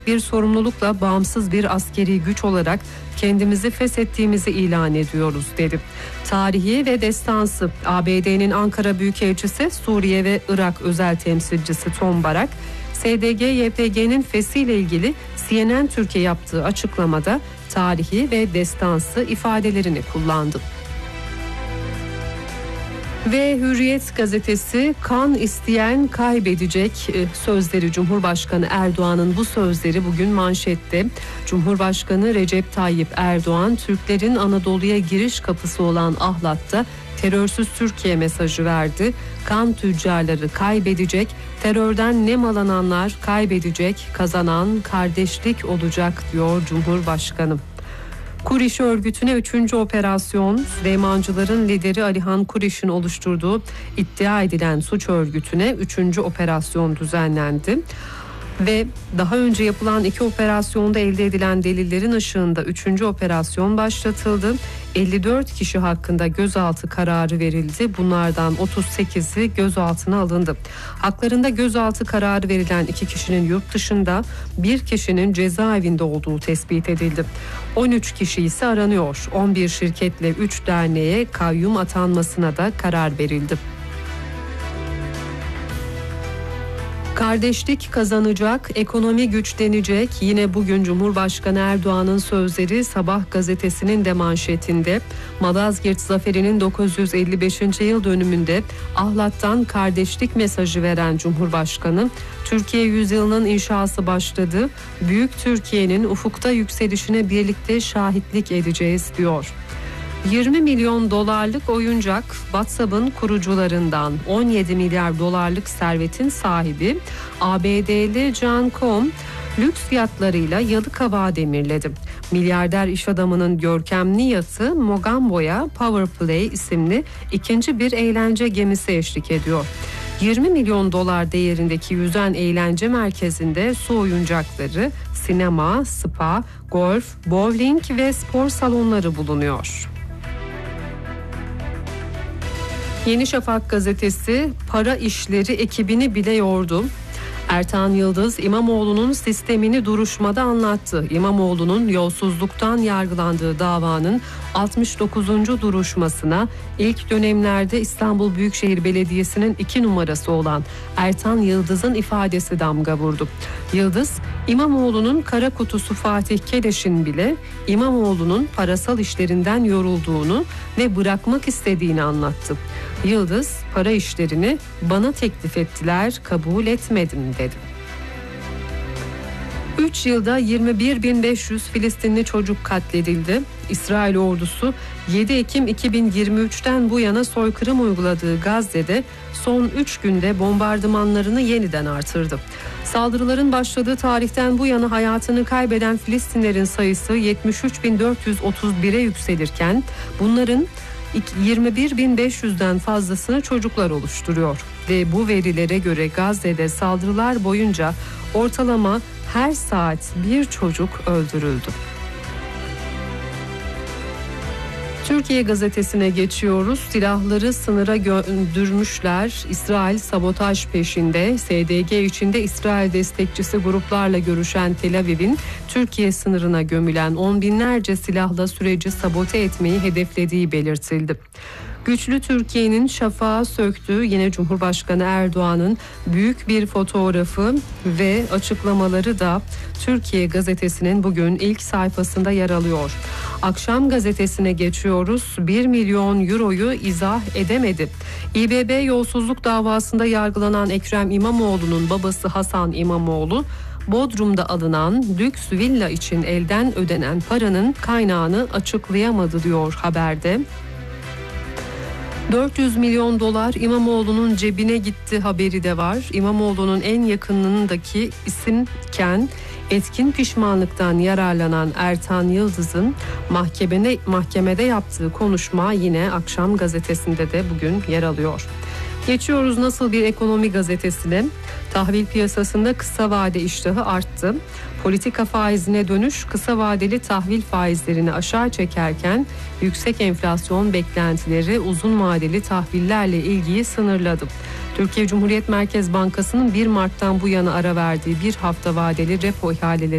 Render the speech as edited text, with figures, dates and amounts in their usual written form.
bir sorumlulukla bağımsız bir askeri güç olarak kendimizi feshettiğimizi ilan ediyoruz dedi. Tarihi ve destansı ABD'nin Ankara Büyükelçisi, Suriye ve Irak özel temsilcisi Tom Barak, SDG-YPG'nin feshiyle ilgili CNN Türkiye yaptığı açıklamada tarihi ve destansı ifadelerini kullandı. Ve Hürriyet gazetesi, kan isteyen kaybedecek sözleri, Cumhurbaşkanı Erdoğan'ın bu sözleri bugün manşette. Cumhurbaşkanı Recep Tayyip Erdoğan, Türklerin Anadolu'ya giriş kapısı olan Ahlat'ta terörsüz Türkiye mesajı verdi. Kan tüccarları kaybedecek, terörden nemalananlar kaybedecek, kazanan kardeşlik olacak diyor Cumhurbaşkanı. Kuriş örgütüne 3. operasyon, Süleymancıların lideri Alihan Kuriş'in oluşturduğu iddia edilen suç örgütüne 3. operasyon düzenlendi. Ve daha önce yapılan 2 operasyonda elde edilen delillerin ışığında 3. operasyon başlatıldı. 54 kişi hakkında gözaltı kararı verildi. Bunlardan 38'i gözaltına alındı. Haklarında gözaltı kararı verilen 2 kişinin yurt dışında, 1 kişinin cezaevinde olduğu tespit edildi. 13 kişi ise aranıyor. 11 şirketle 3 derneğe kayyum atanmasına da karar verildi. Kardeşlik kazanacak, ekonomi güçlenecek. Yine bugün Cumhurbaşkanı Erdoğan'ın sözleri Sabah gazetesinin de manşetinde. Malazgirt Zaferi'nin 955. yıl dönümünde Ahlat'tan kardeşlik mesajı veren Cumhurbaşkanı, Türkiye yüzyılının inşası başladı. Büyük Türkiye'nin ufukta yükselişine birlikte şahitlik edeceğiz diyor. 20 milyon dolarlık oyuncak, WhatsApp'ın kurucularından 17 milyar dolarlık servetin sahibi ABD'li John Com, lüks fiyatlarıyla Yalıkavak'ı demirledi. Milyarder iş adamının görkemli yatı Mogambo'ya Power Play isimli ikinci bir eğlence gemisi eşlik ediyor. 20 milyon dolar değerindeki yüzen eğlence merkezinde su oyuncakları, sinema, spa, golf, bowling ve spor salonları bulunuyor. Yeni Şafak gazetesi, para işleri ekibini bile yordu. Ertan Yıldız, İmamoğlu'nun sistemini duruşmada anlattı. İmamoğlu'nun yolsuzluktan yargılandığı davanın 69. duruşmasına ilk dönemlerde İstanbul Büyükşehir Belediyesi'nin 2 numarası olan Ertan Yıldız'ın ifadesi damga vurdu. Yıldız, İmamoğlu'nun kara kutusu Fatih Keleş'in bile İmamoğlu'nun parasal işlerinden yorulduğunu ve bırakmak istediğini anlattı. Yıldız, para işlerini bana teklif ettiler, kabul etmedim dedi. 3 yılda 21.500 Filistinli çocuk katledildi. İsrail ordusu 7 Ekim 2023'ten bu yana soykırım uyguladığı Gazze'de son 3 günde bombardımanlarını yeniden artırdı. Saldırıların başladığı tarihten bu yana hayatını kaybeden Filistinlerin sayısı 73.431'e yükselirken bunların 21.500'den fazlasını çocuklar oluşturuyor ve bu verilere göre Gazze'de saldırılar boyunca ortalama her saat bir çocuk öldürüldü. Türkiye gazetesine geçiyoruz. Silahları sınıra göndürmüşler. İsrail sabotaj peşinde. SDG içinde İsrail destekçisi gruplarla görüşen Tel Aviv'in Türkiye sınırına gömülen on binlerce silahla süreci sabote etmeyi hedeflediği belirtildi. Güçlü Türkiye'nin şafağı söktüğü yine Cumhurbaşkanı Erdoğan'ın büyük bir fotoğrafı ve açıklamaları da Türkiye gazetesinin bugün ilk sayfasında yer alıyor. Akşam gazetesine geçiyoruz. 1 milyon euroyu izah edemedi. İBB yolsuzluk davasında yargılanan Ekrem İmamoğlu'nun babası Hasan İmamoğlu, Bodrum'da alınan lüks villa için elden ödenen paranın kaynağını açıklayamadı diyor haberde. 400 milyon dolar İmamoğlu'nun cebine gitti haberi de var. İmamoğlu'nun en yakınındaki isimken etkin pişmanlıktan yararlanan Ertan Yıldız'ın mahkemede yaptığı konuşma yine Akşam gazetesinde de bugün yer alıyor. Geçiyoruz nasıl bir ekonomi gazetesine. Tahvil piyasasında kısa vade iştahı arttı. Politika faizine dönüş kısa vadeli tahvil faizlerini aşağı çekerken yüksek enflasyon beklentileri uzun vadeli tahvillerle ilgiyi sınırladı. Türkiye Cumhuriyet Merkez Bankası'nın 1 Mart'tan bu yana ara verdiği bir hafta vadeli repo ihaleleri